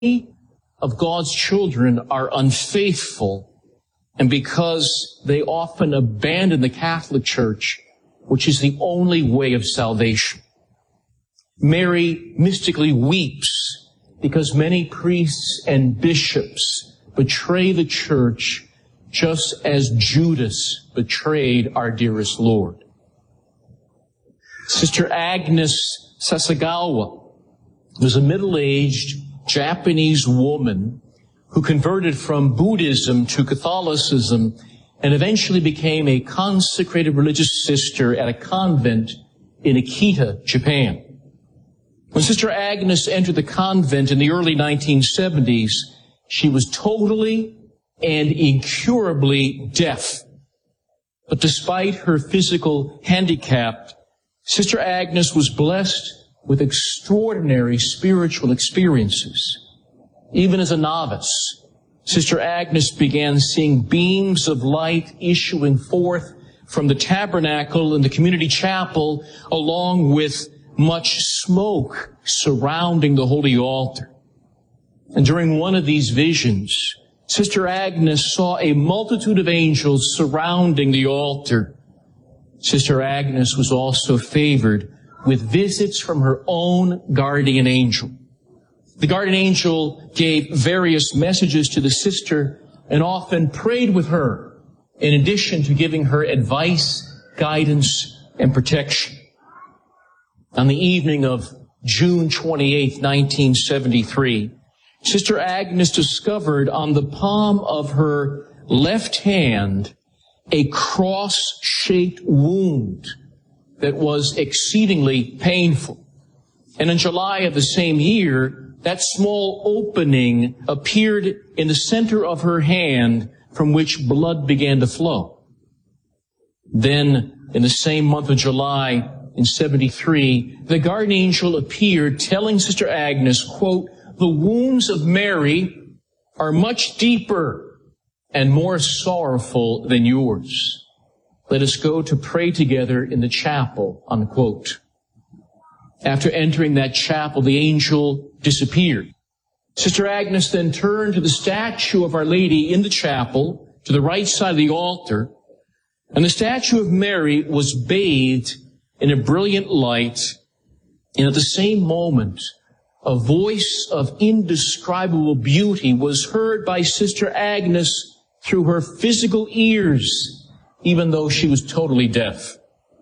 of God's children are unfaithful, and because they often abandon the Catholic Church, which is the only way of salvation. Mary mystically weeps because many priests and bishops betray the Church just as Judas betrayed our dearest Lord. Sister Agnes Sasagawa was a middle-aged Japanese woman who converted from Buddhism to Catholicism and eventually became a consecrated religious sister at a convent in Akita, Japan. When Sister Agnes entered the convent in the early 1970s, she was totally and incurably deaf. But despite her physical handicap, Sister Agnes was blessed with extraordinary spiritual experiences. Even as a novice, Sister Agnes began seeing beams of light issuing forth from the tabernacle and the community chapel, along with much smoke surrounding the holy altar. And during one of these visions, Sister Agnes saw a multitude of angels surrounding the altar. Sister Agnes was also favored with visits from her own guardian angel. The guardian angel gave various messages to the sister and often prayed with her, in addition to giving her advice, guidance, and protection. On the evening of June 28, 1973, Sister Agnes discovered on the palm of her left hand a cross-shaped wound that was exceedingly painful. And in July of the same year, that small opening appeared in the center of her hand from which blood began to flow. Then, in the same month of July, in 73, the guardian angel appeared telling Sister Agnes, quote, "The wounds of Mary are much deeper and more sorrowful than yours. Let us go to pray together in the chapel," unquote. After entering that chapel, the angel disappeared. Sister Agnes then turned to the statue of Our Lady in the chapel, to the right side of the altar, and the statue of Mary was bathed in a brilliant light, and at the same moment, a voice of indescribable beauty was heard by Sister Agnes through her physical ears, even though she was totally deaf.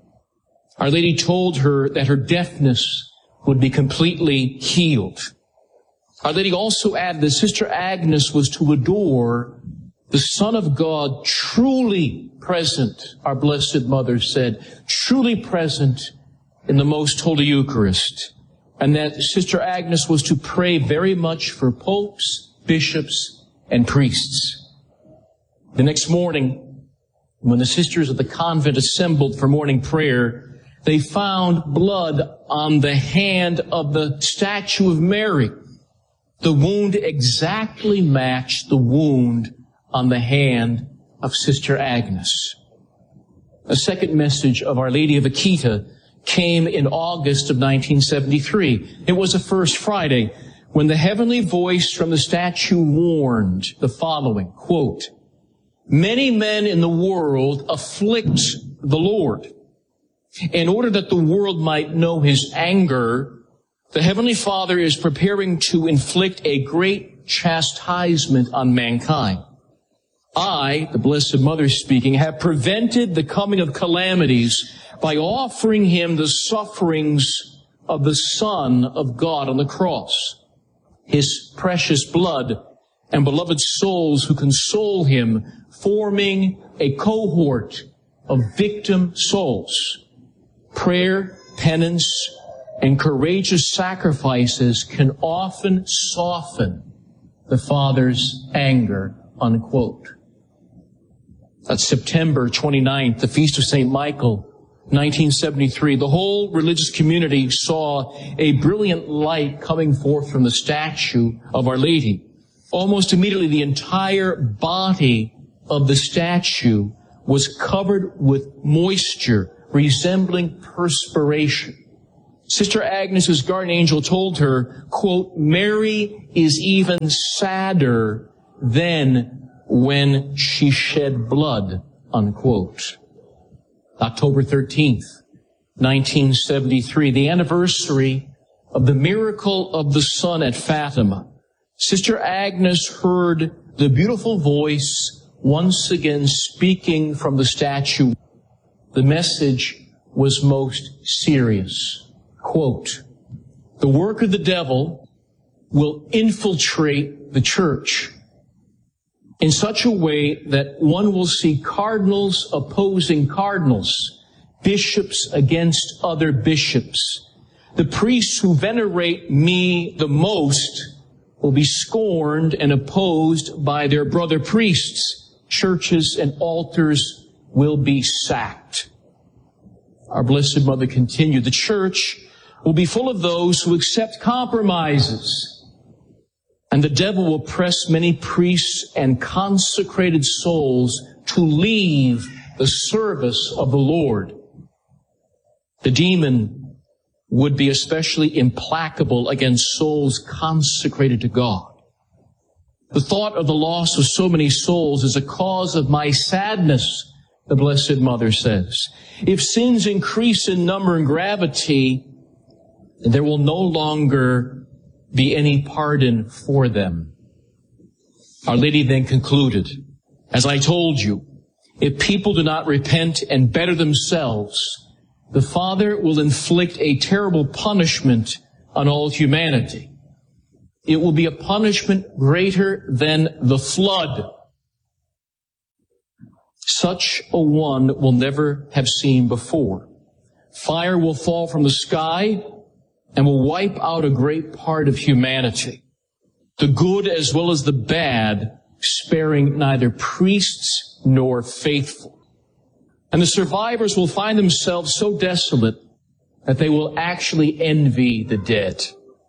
Our Lady told her that her deafness would be completely healed. Our Lady also added that Sister Agnes was to adore the Son of God truly present, our Blessed Mother said, truly present in the Most Holy Eucharist, and that Sister Agnes was to pray very much for popes, bishops, and priests. The next morning, when the sisters of the convent assembled for morning prayer, they found blood on the hand of the statue of Mary. The wound exactly matched the wound on the hand of Sister Agnes. A second message of Our Lady of Akita came in August of 1973. It was a First Friday when the heavenly voice from the statue warned the following, quote, "Many men in the world afflict the Lord. In order that the world might know His anger, the Heavenly Father is preparing to inflict a great chastisement on mankind. I, the Blessed Mother speaking, have prevented the coming of calamities by offering Him the sufferings of the Son of God on the cross, His precious blood and beloved souls who console Him, forming a cohort of victim souls. Prayer, penance, and courageous sacrifices can often soften the Father's anger," unquote. That's September 29th, the Feast of St. Michael, 1973. The whole religious community saw a brilliant light coming forth from the statue of Our Lady. Almost immediately, the entire body of the statue was covered with moisture resembling perspiration. Sister Agnes's guardian angel told her, quote, Mary is even sadder than when she shed blood, unquote. October 13th, 1973, the anniversary of the miracle of the sun at Fatima. Sister Agnes heard the beautiful voice once again speaking from the statue. The message was most serious. Quote, the work of the devil will infiltrate the church in such a way that one will see cardinals opposing cardinals, bishops against other bishops. The priests who venerate me the most will be scorned and opposed by their brother priests. Churches and altars will be sacked. Our Blessed Mother continued, the church will be full of those who accept compromises, and the devil will press many priests and consecrated souls to leave the service of the Lord. The demon would be especially implacable against souls consecrated to God. The thought of the loss of so many souls is a cause of my sadness, the Blessed Mother says. If sins increase in number and gravity, there will no longer be any pardon for them. Our Lady then concluded, as I told you, if people do not repent and better themselves, the Father will inflict a terrible punishment on all humanity. It will be a punishment greater than the flood. Such a one will never have seen before. Fire will fall from the sky and will wipe out a great part of humanity, the good as well as the bad, sparing neither priests nor faithful. And the survivors will find themselves so desolate that they will actually envy the dead.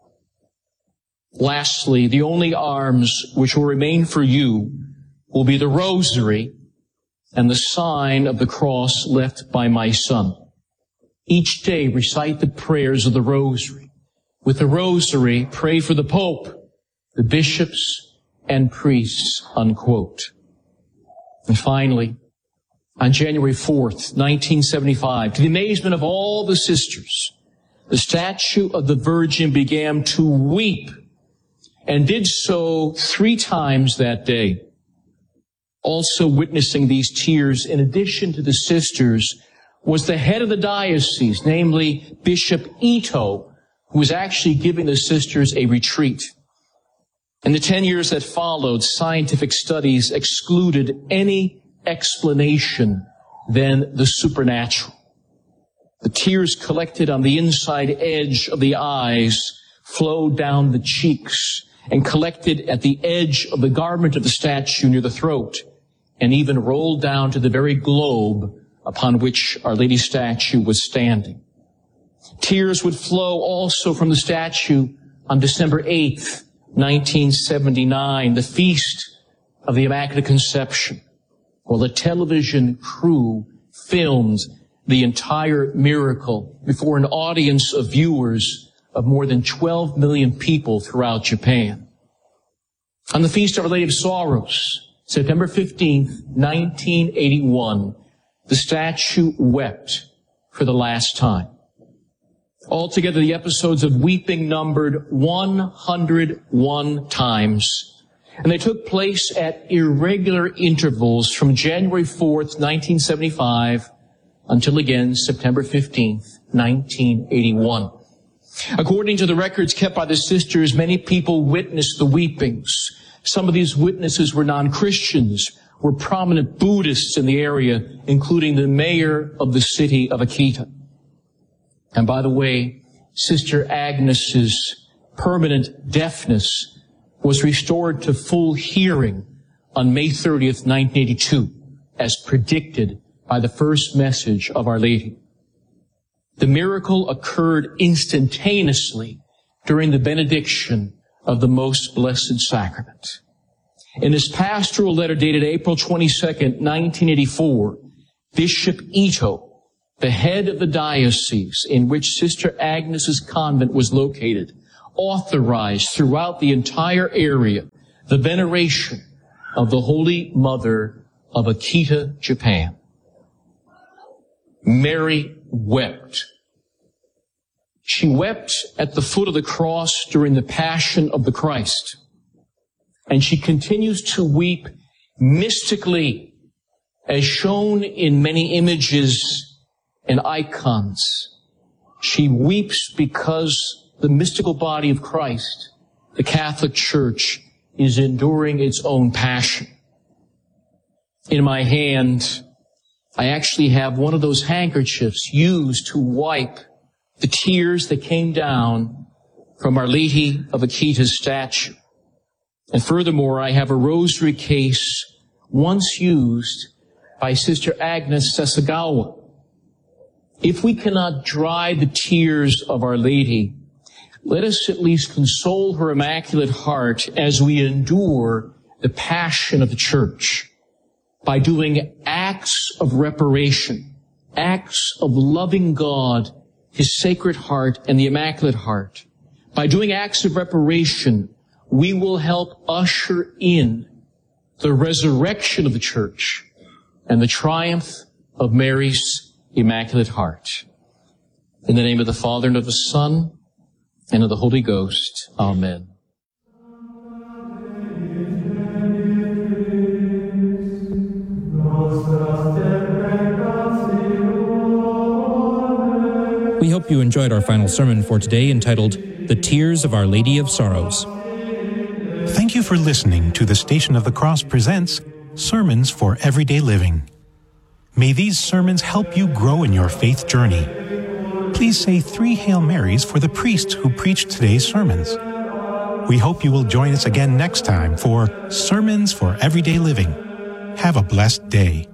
Lastly, the only arms which will remain for you will be the rosary and the sign of the cross left by my son. Each day recite the prayers of the rosary. With the rosary, pray for the Pope, the bishops, and priests, unquote. And finally, on January 4th, 1975, to the amazement of all the sisters, the statue of the Virgin began to weep and did so 3 times that day. Also witnessing these tears, in addition to the sisters, was the head of the diocese, namely Bishop Ito, who was actually giving the sisters a retreat. In the 10 years that followed, scientific studies excluded any explanation than the supernatural. The tears collected on the inside edge of the eyes flowed down the cheeks and collected at the edge of the garment of the statue near the throat, and even rolled down to the very globe upon which Our Lady's statue was standing. Tears would flow also from the statue on December 8th, 1979, the feast of the Immaculate Conception, while the television crew filmed the entire miracle before an audience of viewers of more than 12 million people throughout Japan. On the Feast of Our Lady of Sorrows, September 15th, 1981, the statue wept for the last time. Altogether, the episodes of weeping numbered 101 times, and they took place at irregular intervals from January 4th, 1975, until again September 15th, 1981. According to the records kept by the sisters, many people witnessed the weepings. Some of these witnesses were non-Christians, were prominent Buddhists in the area, including the mayor of the city of Akita. And by the way, Sister Agnes's permanent deafness was restored to full hearing on May 30th, 1982, as predicted by the first message of Our Lady. The miracle occurred instantaneously during the benediction of the Most Blessed Sacrament. In his pastoral letter dated April 22nd, 1984, Bishop Ito the head of the diocese in which Sister Agnes's convent was located, authorized throughout the entire area the veneration of the Holy Mother of Akita, Japan. Mary wept. She wept at the foot of the cross during the Passion of the Christ. And she continues to weep mystically, as shown in many images and icons. She weeps because the mystical body of Christ, the Catholic Church, is enduring its own passion. In my hand, I actually have one of those handkerchiefs used to wipe the tears that came down from Our Lady of Akita's statue. And furthermore, I have a rosary case once used by Sister Agnes Sasagawa. If we cannot dry the tears of Our Lady, let us at least console her Immaculate Heart as we endure the passion of the Church by doing acts of reparation, acts of loving God, His Sacred Heart and the Immaculate Heart. By doing acts of reparation, we will help usher in the resurrection of the Church and the triumph of Mary's Immaculate Heart. In the name of the Father, and of the Son, and of the Holy Ghost. Amen. We hope you enjoyed our final sermon for today, entitled The Tears of Our Lady of Sorrows. Thank you for listening to the Station of the Cross presents Sermons for Everyday Living. May these sermons help you grow in your faith journey. Please say 3 Hail Marys for the priest who preached today's sermons. We hope you will join us again next time for Sermons for Everyday Living. Have a blessed day.